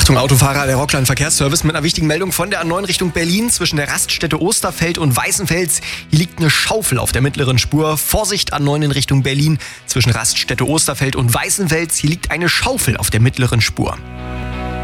Achtung Autofahrer, der Rockland Verkehrsservice mit einer wichtigen Meldung von der A9 Richtung Berlin zwischen der Raststätte Osterfeld und Weißenfels. Hier liegt eine Schaufel auf der mittleren Spur. Vorsicht, A9 in Richtung Berlin zwischen Raststätte Osterfeld und Weißenfels. Hier liegt eine Schaufel auf der mittleren Spur.